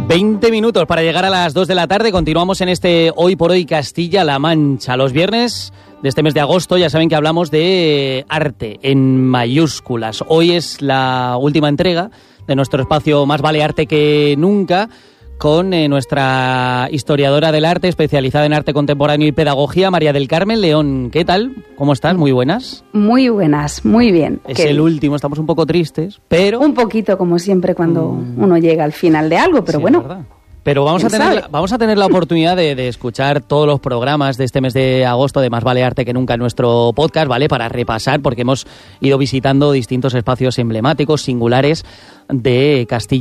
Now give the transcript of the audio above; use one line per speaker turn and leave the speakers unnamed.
20 minutos para llegar a las 2 de la tarde. Continuamos en este Hoy por Hoy Castilla-La Mancha. Los viernes de este mes de agosto ya saben que hablamos de arte en mayúsculas. Hoy es la última entrega de nuestro espacio Más vale arte que nunca, con nuestra historiadora del arte, especializada en arte contemporáneo y pedagogía, María del Carmen León. ¿Qué tal? ¿Cómo estás? Muy buenas.
Muy buenas, muy bien.
Es el último, estamos un poco tristes, pero...
Un poquito, como siempre, cuando uno llega al final de algo, pero
sí,
bueno...
Pero vamos a tener la oportunidad de escuchar todos los programas de este mes de agosto de Más vale arte que nunca en nuestro podcast, ¿vale? Para repasar, porque hemos ido visitando distintos espacios emblemáticos, singulares de Castilla